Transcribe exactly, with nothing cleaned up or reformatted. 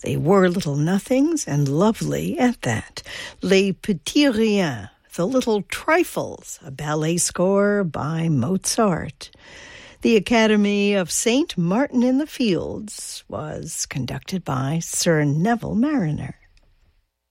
They were little nothings and lovely at that. Les Petits Riens, The Little Trifles, a ballet score by Mozart. The Academy of Saint Martin in the Fields was conducted by Sir Neville Mariner.